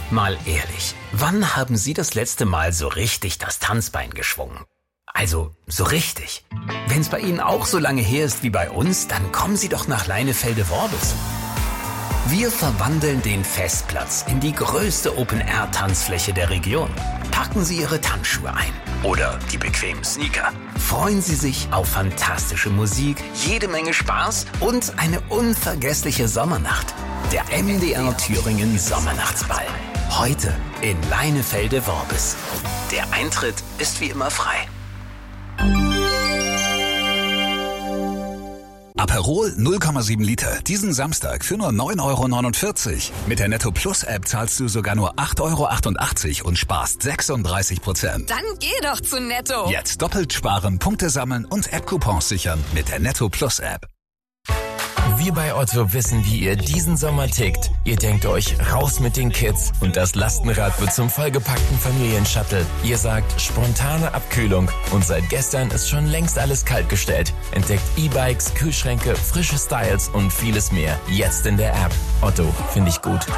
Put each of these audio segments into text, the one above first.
Mal ehrlich, wann haben Sie das letzte Mal so richtig das Tanzbein geschwungen? Also, so richtig. Wenn's bei Ihnen auch so lange her ist wie bei uns, dann kommen Sie doch nach Leinefelde-Worbis. Wir verwandeln den Festplatz in die größte Open-Air-Tanzfläche der Region. Packen Sie Ihre Tanzschuhe ein oder die bequemen Sneaker. Freuen Sie sich auf fantastische Musik, jede Menge Spaß und eine unvergessliche Sommernacht. Der MDR Thüringen Sommernachtsball. Heute in Leinefelde-Worbis. Der Eintritt ist wie immer frei. Aperol 0,7 Liter. Diesen Samstag für nur 9,49 €. Mit der Netto Plus App zahlst du sogar nur 8,88 € und sparst 36%. Dann geh doch zu Netto. Jetzt doppelt sparen, Punkte sammeln und App-Coupons sichern mit der Netto Plus App. Wir bei Otto wissen, wie ihr diesen Sommer tickt. Ihr denkt euch, raus mit den Kids und das Lastenrad wird zum vollgepackten Familienshuttle. Ihr sagt, spontane Abkühlung und seit gestern ist schon längst alles kaltgestellt. Entdeckt E-Bikes, Kühlschränke, frische Styles und vieles mehr. Jetzt in der App. Otto, finde ich gut.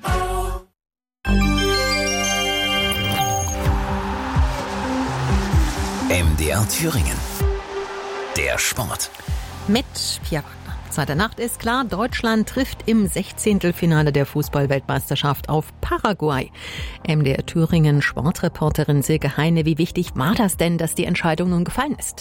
MDR Thüringen. Der Sport. Mit Pia Wagner. Seit der Nacht ist klar, Deutschland trifft im 16. der Fußball-Weltmeisterschaft auf Paraguay. MDR Thüringen Sportreporterin Silke Heine, wie wichtig war das denn, dass die Entscheidung nun gefallen ist?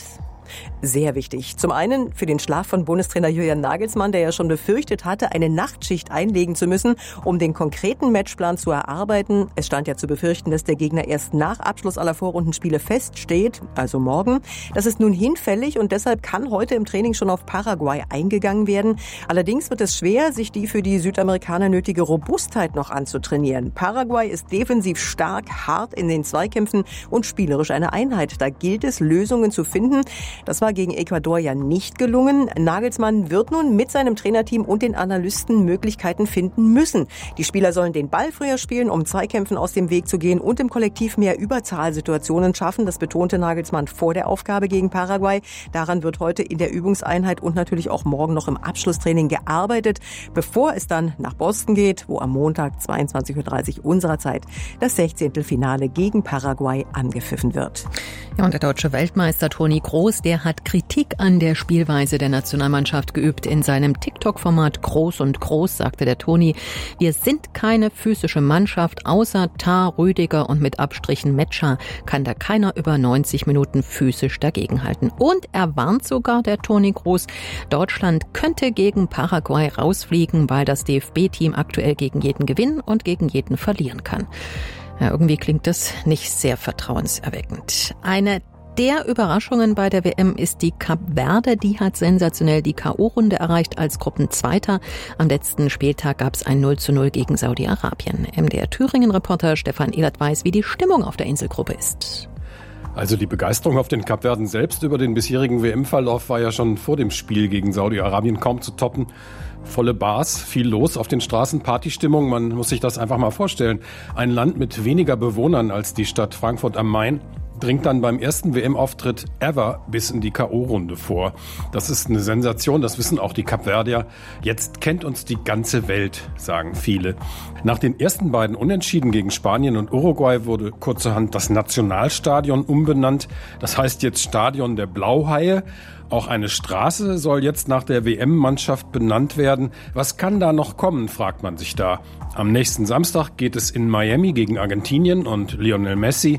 Sehr wichtig. Zum einen für den Schlaf von Bundestrainer Julian Nagelsmann, der ja schon befürchtet hatte, eine Nachtschicht einlegen zu müssen, um den konkreten Matchplan zu erarbeiten. Es stand ja zu befürchten, dass der Gegner erst nach Abschluss aller Vorrundenspiele feststeht, also morgen. Das ist nun hinfällig und deshalb kann heute im Training schon auf Paraguay eingegangen werden. Allerdings wird es schwer, sich die für die Südamerikaner nötige Robustheit noch anzutrainieren. Paraguay ist defensiv stark, hart in den Zweikämpfen und spielerisch eine Einheit. Da gilt es, Lösungen zu finden. Das war gegen Ecuador ja nicht gelungen. Nagelsmann wird nun mit seinem Trainerteam und den Analysten Möglichkeiten finden müssen. Die Spieler sollen den Ball früher spielen, um Zweikämpfen aus dem Weg zu gehen und im Kollektiv mehr Überzahlsituationen schaffen. Das betonte Nagelsmann vor der Aufgabe gegen Paraguay. Daran wird heute in der Übungseinheit und natürlich auch morgen noch im Abschlusstraining gearbeitet, bevor es dann nach Boston geht, wo am Montag 22:30 Uhr unserer Zeit das 16. Finale gegen Paraguay angepfiffen wird. Ja, und der deutsche Weltmeister Toni Kroos, der hat Kritik an der Spielweise der Nationalmannschaft geübt. In seinem TikTok-Format Kroos und Groß sagte der Toni, wir sind keine physische Mannschaft, außer Tah, Rüdiger und mit Abstrichen Metscher kann da keiner über 90 Minuten physisch dagegenhalten. Und er warnt sogar, der Toni Kroos, Deutschland könnte gegen Paraguay rausfliegen, weil das DFB-Team aktuell gegen jeden gewinnen und gegen jeden verlieren kann. Ja, irgendwie klingt das nicht sehr vertrauenserweckend. Eine der Überraschungen bei der WM ist die Kap Verde. Die hat sensationell die K.O.-Runde erreicht als Gruppenzweiter. Am letzten Spieltag gab es ein 0:0 gegen Saudi-Arabien. MDR Thüringen-Reporter Stefan Ehlert weiß, wie die Stimmung auf der Inselgruppe ist. Also die Begeisterung auf den Kapverden selbst über den bisherigen WM-Verlauf war ja schon vor dem Spiel gegen Saudi-Arabien kaum zu toppen. Volle Bars, viel los auf den Straßen, Partystimmung, man muss sich das einfach mal vorstellen. Ein Land mit weniger Bewohnern als die Stadt Frankfurt am Main dringt dann beim ersten WM-Auftritt ever bis in die K.O.-Runde vor. Das ist eine Sensation, das wissen auch die Kapverdier. Jetzt kennt uns die ganze Welt, sagen viele. Nach den ersten beiden Unentschieden gegen Spanien und Uruguay wurde kurzerhand das Nationalstadion umbenannt. Das heißt jetzt Stadion der Blauhaie. Auch eine Straße soll jetzt nach der WM-Mannschaft benannt werden. Was kann da noch kommen, fragt man sich da. Am nächsten Samstag geht es in Miami gegen Argentinien und Lionel Messi.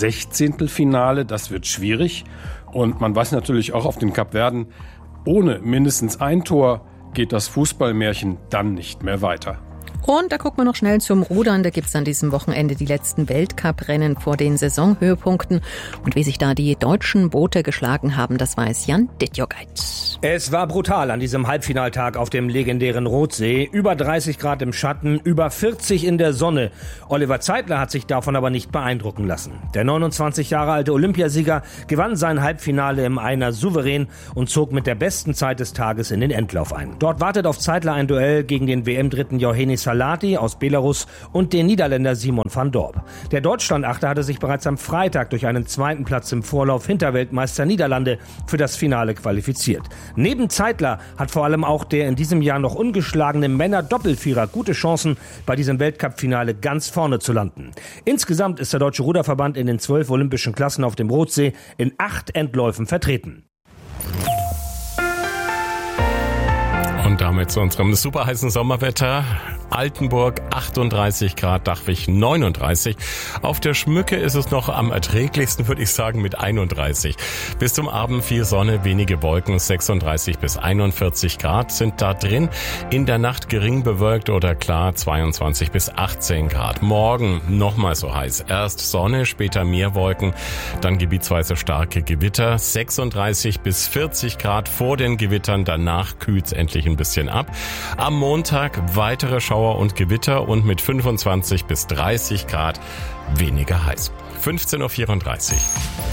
16. Finale, das wird schwierig. Und man weiß natürlich auch auf den Kapverden, ohne mindestens ein Tor geht das Fußballmärchen dann nicht mehr weiter. Und da gucken wir noch schnell zum Rudern. Da gibt's an diesem Wochenende die letzten Weltcuprennen vor den Saisonhöhepunkten. Und wie sich da die deutschen Boote geschlagen haben, das weiß Jan Dittjogeit. Es war brutal an diesem Halbfinaltag auf dem legendären Rothsee. Über 30 Grad im Schatten, über 40 in der Sonne. Oliver Zeitler hat sich davon aber nicht beeindrucken lassen. Der 29 Jahre alte Olympiasieger gewann sein Halbfinale im Einer souverän und zog mit der besten Zeit des Tages in den Endlauf ein. Dort wartet auf Zeitler ein Duell gegen den WM-Dritten Yohennis Salati aus Belarus und den Niederländer Simon van Dorp. Der Deutschlandachter hatte sich bereits am Freitag durch einen zweiten Platz im Vorlauf hinter Weltmeister Niederlande für das Finale qualifiziert. Neben Zeitler hat vor allem auch der in diesem Jahr noch ungeschlagene Männer-Doppelvierer gute Chancen, bei diesem Weltcup-Finale ganz vorne zu landen. Insgesamt ist der Deutsche Ruderverband in den 12 olympischen Klassen auf dem Rotsee in 8 Endläufen vertreten. Und damit zu unserem super heißen Sommerwetter. Altenburg 38 Grad, Dachwig 39. Auf der Schmücke ist es noch am erträglichsten, würde ich sagen, mit 31. Bis zum Abend viel Sonne, wenige Wolken, 36 bis 41 Grad sind da drin. In der Nacht gering bewölkt oder klar, 22 bis 18 Grad. Morgen nochmal so heiß. Erst Sonne, später mehr Wolken, dann gebietsweise starke Gewitter. 36 bis 40 Grad vor den Gewittern, danach kühlt's endlich ein bisschen ab. Am Montag weitere Schauer und Gewitter und mit 25 bis 30 Grad weniger heiß. 15:34 Uhr.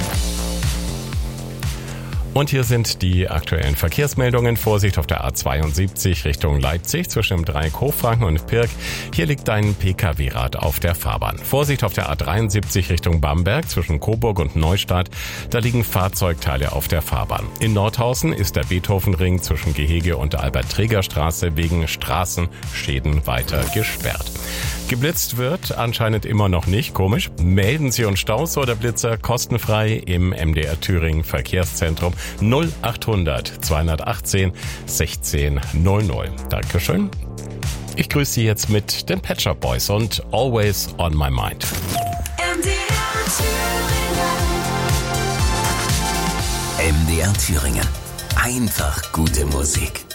Und hier sind die aktuellen Verkehrsmeldungen. Vorsicht auf der A72 Richtung Leipzig zwischen dem Dreieck Hofranken und Pirk. Hier liegt ein Pkw-Rad auf der Fahrbahn. Vorsicht auf der A73 Richtung Bamberg zwischen Coburg und Neustadt. Da liegen Fahrzeugteile auf der Fahrbahn. In Nordhausen ist der Beethovenring zwischen Gehege und der Albert-Träger-Straße wegen Straßenschäden weiter gesperrt. Geblitzt wird anscheinend immer noch nicht. Komisch. Melden Sie uns Staus oder Blitzer kostenfrei im MDR Thüringen Verkehrszentrum 0800 218 1600. Dankeschön. Ich grüße Sie jetzt mit den Pet Shop Boys und Always on My Mind. MDR Thüringen. Einfach gute Musik.